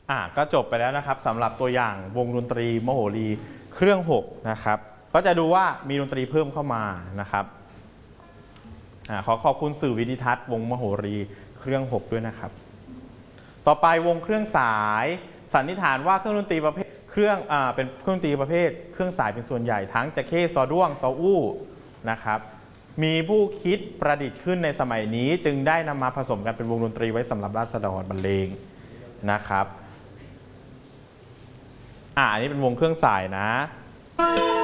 ก็จบไปแล้วนะครับสำหรับตัวอย่างวงดนตรีมโหรีเครื่อง6นะครับก็จะดูว่ามีดนตรีเพิ่มเข้ามานะครับขอขอบคุณสื่อวิดิทัศน์วงมโหรีเครื่อง6ด้วยนะครับต่อไปวงเครื่องสายสันนิษฐานว่าเครื่องดนตรีประเภทเป็นเครื่องดนตรีประเภทเครื่องสายเป็นส่วนใหญ่ทั้งจะเข้ซอด้วงซออู้นะครับมีผู้คิดประดิษฐ์ขึ้นในสมัยนี้จึงได้นำมาผสมกันเป็นวงดนตรีไว้สำหรับราษฎรบรรเลงนะครับอันนี้เป็นวงเครื่องสายนะ